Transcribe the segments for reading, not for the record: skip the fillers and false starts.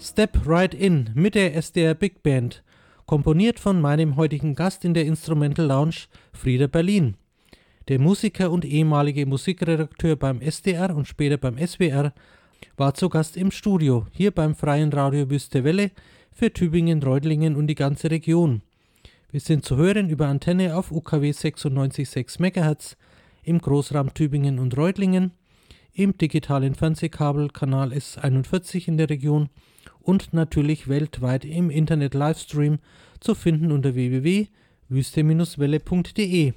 Step Right In mit der SDR Big Band, komponiert von meinem heutigen Gast in der Instrumental Lounge, Frieder Berlin. Der Musiker und ehemalige Musikredakteur beim SDR und später beim SWR war zu Gast im Studio, hier beim Freien Radio Wüste Welle für Tübingen, Reutlingen und die ganze Region. Wir sind zu hören über Antenne auf UKW 96,6 MHz, im Großraum Tübingen und Reutlingen, im digitalen Fernsehkabel Kanal S41 in der Region und natürlich weltweit im Internet-Livestream zu finden unter www.wüste-welle.de.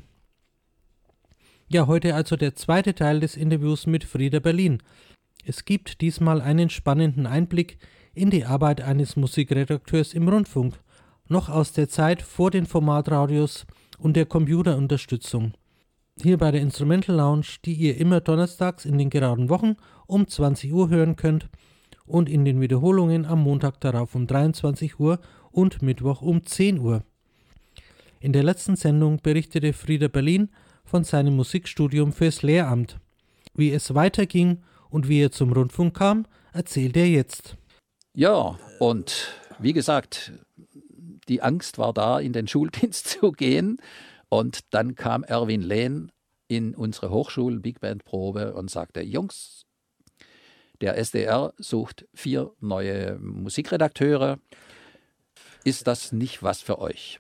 Ja, heute also der zweite Teil des Interviews mit Frieder Berlin. Es gibt diesmal einen spannenden Einblick in die Arbeit eines Musikredakteurs im Rundfunk, noch aus der Zeit vor den Formatradios und der Computerunterstützung. Hier bei der Instrumental Lounge, die ihr immer donnerstags in den geraden Wochen um 20 Uhr hören könnt und in den Wiederholungen am Montag darauf um 23 Uhr und Mittwoch um 10 Uhr. In der letzten Sendung berichtete Frieder Berlin von seinem Musikstudium fürs Lehramt. Wie es weiterging und wie er zum Rundfunk kam, erzählt er jetzt. Ja, und wie gesagt, die Angst war da, in den Schuldienst zu gehen. Und dann kam Erwin Lehn in unsere Hochschul-Big Band-Probe und sagte, Jungs, der SDR sucht 4 neue Musikredakteure. Ist das nicht was für euch?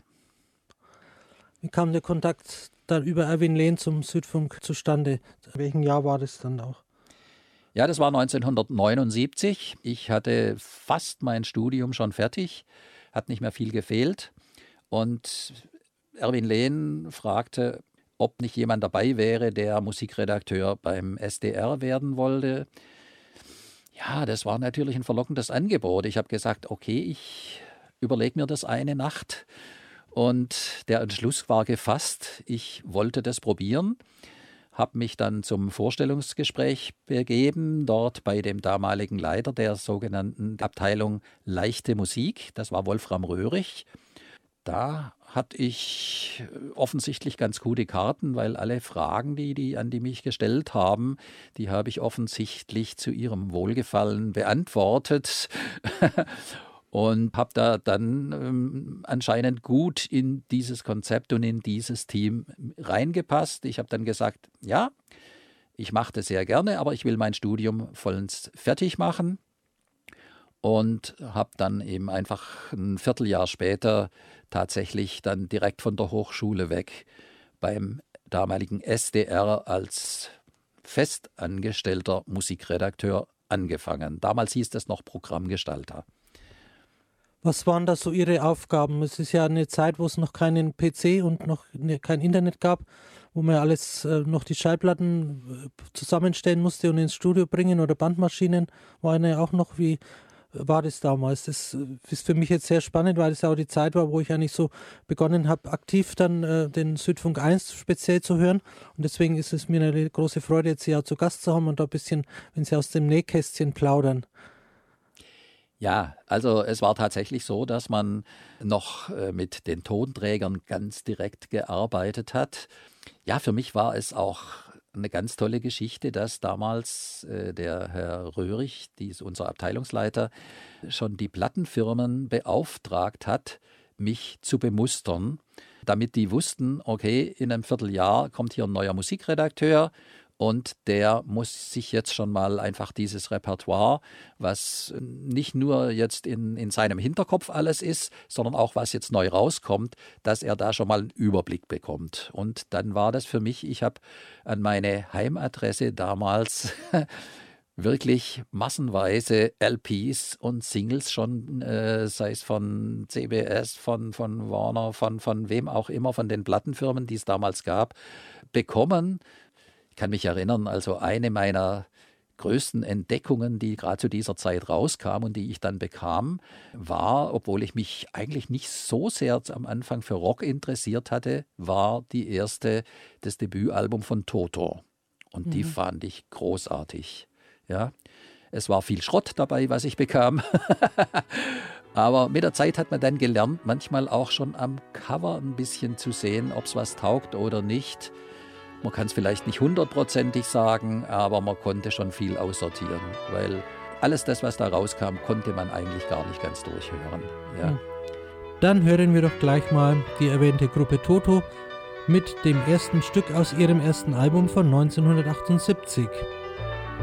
Wie kam der Kontakt dann über Erwin Lehn zum Südfunk zustande? In welchem Jahr war das dann auch? Ja, das war 1979. Ich hatte fast mein Studium schon fertig, hat nicht mehr viel gefehlt. Und Erwin Lehn fragte, ob nicht jemand dabei wäre, der Musikredakteur beim SDR werden wollte. Ja, das war natürlich ein verlockendes Angebot. Ich habe gesagt, okay, ich überlege mir das eine Nacht. Und der Entschluss war gefasst, ich wollte das probieren. Habe mich dann zum Vorstellungsgespräch begeben, dort bei dem damaligen Leiter der sogenannten Abteilung Leichte Musik, das war Wolfram Röhrig. Da hatte ich offensichtlich ganz gute Karten, weil alle Fragen, die mich gestellt haben, die habe ich offensichtlich zu ihrem Wohlgefallen beantwortet und habe da dann anscheinend gut in dieses Konzept und in dieses Team reingepasst. Ich habe dann gesagt, ja, ich mache das sehr gerne, aber ich will mein Studium vollends fertig machen. Und habe dann eben einfach ein Vierteljahr später tatsächlich dann direkt von der Hochschule weg beim damaligen SDR als festangestellter Musikredakteur angefangen. Damals hieß das noch Programmgestalter. Was waren da so Ihre Aufgaben? Es ist ja eine Zeit, wo es noch keinen PC und noch kein Internet gab, wo man alles noch die Schallplatten zusammenstellen musste und ins Studio bringen oder Bandmaschinen waren ja auch noch. Wie war das damals? Das ist für mich jetzt sehr spannend, weil es ja auch die Zeit war, wo ich eigentlich so begonnen habe, aktiv dann den Südfunk 1 speziell zu hören. Und deswegen ist es mir eine große Freude, jetzt Sie auch zu Gast zu haben und da ein bisschen, wenn Sie aus dem Nähkästchen plaudern. Ja, also es war tatsächlich so, dass man noch mit den Tonträgern ganz direkt gearbeitet hat. Ja, für mich war es auch eine ganz tolle Geschichte, dass damals der Herr Röhrig, unser Abteilungsleiter, schon die Plattenfirmen beauftragt hat, mich zu bemustern, damit die wussten, okay, in einem Vierteljahr kommt hier ein neuer Musikredakteur und der muss sich jetzt schon mal einfach dieses Repertoire, was nicht nur jetzt in seinem Hinterkopf alles ist, sondern auch was jetzt neu rauskommt, dass er da schon mal einen Überblick bekommt. Und dann war das für mich, ich habe an meine Heimadresse damals wirklich massenweise LPs und Singles schon, sei es von CBS, von Warner, von wem auch immer, von den Plattenfirmen, die es damals gab, bekommen. Ich kann mich erinnern, also eine meiner größten Entdeckungen, die gerade zu dieser Zeit rauskam und die ich dann bekam, war, obwohl ich mich eigentlich nicht so sehr am Anfang für Rock interessiert hatte, war das Debütalbum von Toto. Und die fand ich großartig. Ja, es war viel Schrott dabei, was ich bekam. Aber mit der Zeit hat man dann gelernt, manchmal auch schon am Cover ein bisschen zu sehen, ob es was taugt oder nicht. Man kann es vielleicht nicht 100%ig sagen, aber man konnte schon viel aussortieren, weil alles das, was da rauskam, konnte man eigentlich gar nicht ganz durchhören. Ja. Dann hören wir doch gleich mal die erwähnte Gruppe Toto mit dem ersten Stück aus ihrem ersten Album von 1978.